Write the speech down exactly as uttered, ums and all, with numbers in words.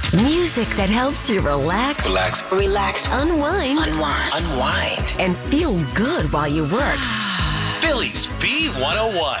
Music that helps you relax, Relax. relax, unwind, Unwind. Unwind. and feel good while you work. Phillies B one oh one.